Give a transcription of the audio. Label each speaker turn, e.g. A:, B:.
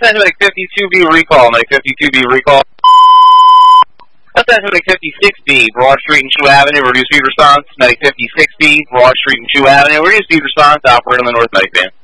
A: Medic 52B recall, Medic 52B recall. Medic 56B, Broad Street and Chew Avenue, reduce speed response. Medic 56B, Broad Street and Chew Avenue, reduce speed response, operator on the North Medic van.